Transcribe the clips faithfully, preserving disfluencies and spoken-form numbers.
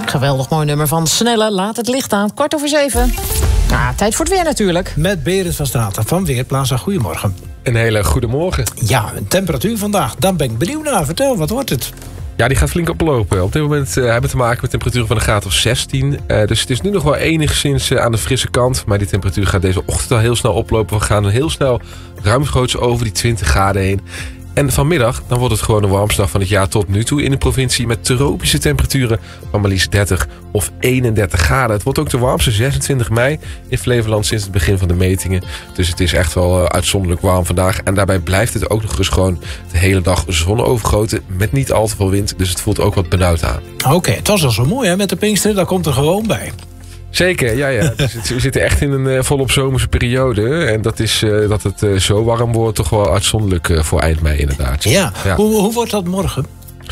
Geweldig mooi nummer van Snelle. Laat het licht aan. Kwart over zeven. Ah, tijd voor het weer natuurlijk. Met Berend van Straten van Weerplaza. Goedemorgen. Een hele goede morgen. Ja, een temperatuur vandaag. Dan ben ik benieuwd naar. Vertel, wat wordt het? Ja, die gaat flink oplopen. Op dit moment uh, hebben we te maken met temperaturen van een graad of zestien. Uh, dus het is nu nog wel enigszins uh, aan de frisse kant. Maar die temperatuur gaat deze ochtend al heel snel oplopen. We gaan heel snel ruimschoots over die twintig graden heen. En vanmiddag dan wordt het gewoon de warmste dag van het jaar tot nu toe in de provincie. Met tropische temperaturen van maar liefst dertig of eenendertig graden. Het wordt ook de warmste zesentwintig mei in Flevoland sinds het begin van de metingen. Dus het is echt wel uh, uitzonderlijk warm vandaag. En daarbij blijft het ook nog eens gewoon de hele dag zonovergoten met niet al te veel wind. Dus het voelt ook wat benauwd aan. Oké, okay, het was al zo mooi hè, met de Pinksteren. Dat komt er gewoon bij. Zeker, ja, ja. Dus het, we zitten echt in een uh, volop zomerse periode. En dat is uh, dat het uh, zo warm wordt toch wel uitzonderlijk uh, voor eind mei inderdaad. Ja, ja. Hoe, hoe wordt dat morgen?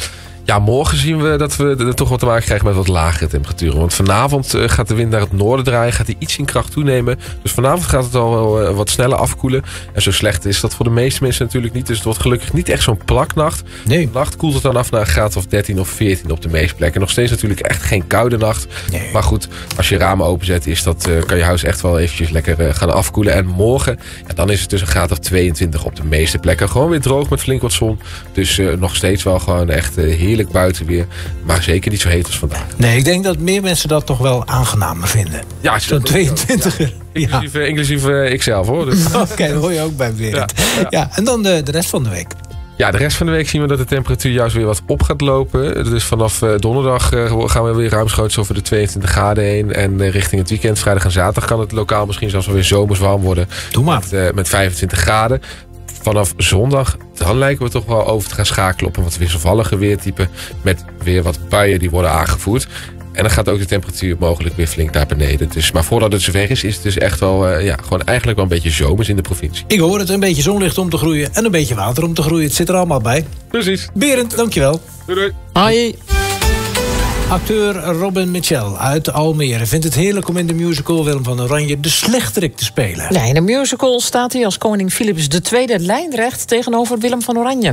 Ja, morgen zien we dat we er toch wat te maken krijgen met wat lagere temperaturen. Want vanavond uh, gaat de wind naar het noorden draaien. Gaat die iets in kracht toenemen. Dus vanavond gaat het al wel uh, wat sneller afkoelen. En zo slecht is dat voor de meeste mensen natuurlijk niet. Dus het wordt gelukkig niet echt zo'n plaknacht. Nee. De nacht koelt het dan af naar een graad of dertien of veertien op de meeste plekken. Nog steeds natuurlijk echt geen koude nacht. Nee. Maar goed, als je ramen openzet, is dat, uh, kan je huis echt wel eventjes lekker uh, gaan afkoelen. En morgen, ja, dan is het dus een graad of tweeëntwintig op de meeste plekken. Gewoon weer droog met flink wat zon. Dus uh, nog steeds wel gewoon echt uh, heerlijk buiten weer. Maar zeker niet zo heet als vandaag. Nee, ik denk dat meer mensen dat toch wel aangenamer vinden. Ja, zo'n tweeëntwintig. Ja. Inclusief, ja. inclusief uh, ikzelf hoor. Dus. Oké, okay, dat hoor je ook bij Berend. Ja, ja. ja, en dan de, de rest van de week. Ja, de rest van de week zien we dat de temperatuur juist weer wat op gaat lopen. Dus vanaf uh, donderdag uh, gaan we weer ruimschoots over de tweeëntwintig graden heen. En uh, richting het weekend, vrijdag en zaterdag, kan het lokaal misschien zelfs wel weer zomers warm worden. Doe maar. Met, uh, met vijfentwintig graden. Vanaf zondag, dan lijken we toch wel over te gaan schakelen op een wat wisselvallige weertype. Met weer wat buien die worden aangevoerd. En dan gaat ook de temperatuur mogelijk weer flink naar beneden. Dus, maar voordat het zover is, is het dus echt wel, uh, ja, gewoon eigenlijk wel een beetje zomers in de provincie. Ik hoor het, een beetje zonlicht om te groeien en een beetje water om te groeien. Het zit er allemaal bij. Precies. Berend, dankjewel. Doei doei. Hoi. Acteur Robin Mitchell uit Almere vindt het heerlijk om in de musical Willem van Oranje de slechterik te spelen. Ja, in de musical staat hij als koning Philips de Tweede lijnrecht tegenover Willem van Oranje.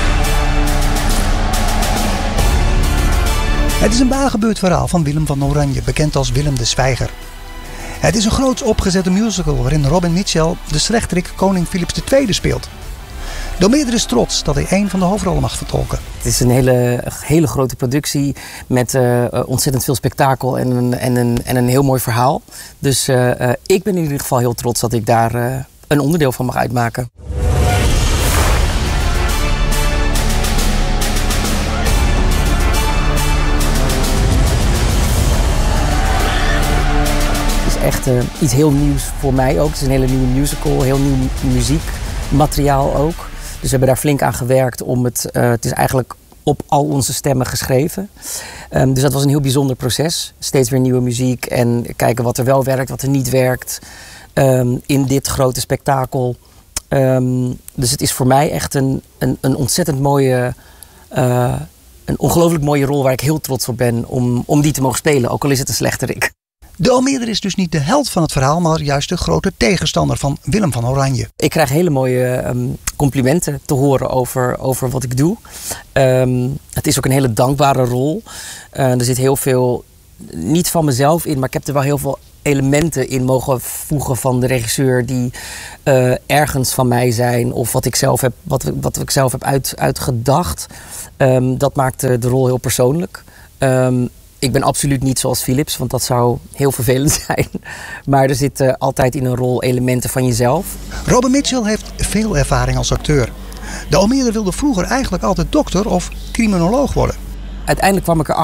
Het is een waargebeurd verhaal van Willem van Oranje, bekend als Willem de Zwijger. Het is een groots opgezette musical waarin Robin Mitchell de slechterik koning Philips de Tweede speelt. De Almere is trots dat hij één van de hoofdrollen mag vertolken. Het is een hele, hele grote productie met uh, ontzettend veel spektakel en een, en, een, en een heel mooi verhaal. Dus uh, uh, ik ben in ieder geval heel trots dat ik daar uh, een onderdeel van mag uitmaken. Het is echt uh, iets heel nieuws voor mij ook. Het is een hele nieuwe musical, heel nieuw muziekmateriaal ook. Dus we hebben daar flink aan gewerkt om het, uh, het is eigenlijk op al onze stemmen geschreven. Um, dus dat was een heel bijzonder proces. Steeds weer nieuwe muziek en kijken wat er wel werkt, wat er niet werkt. Um, in dit grote spektakel. Um, dus het is voor mij echt een, een, een ontzettend mooie, uh, een ongelooflijk mooie rol waar ik heel trots op ben om, om die te mogen spelen. Ook al is het een slechterik. De Almere is dus niet de held van het verhaal, maar juist de grote tegenstander van Willem van Oranje. Ik krijg hele mooie um, complimenten te horen over, over wat ik doe. Um, het is ook een hele dankbare rol. Uh, er zit heel veel, niet van mezelf in, maar ik heb er wel heel veel elementen in mogen voegen van de regisseur die uh, ergens van mij zijn of wat ik zelf heb, wat, wat ik zelf heb uit, uitgedacht. Um, dat maakt de, de rol heel persoonlijk. Um, Ik ben absoluut niet zoals Philips, want dat zou heel vervelend zijn. Maar er zitten altijd in een rol elementen van jezelf. Robin Mitchell heeft veel ervaring als acteur. De Almere wilde vroeger eigenlijk altijd dokter of criminoloog worden. Uiteindelijk kwam ik erachter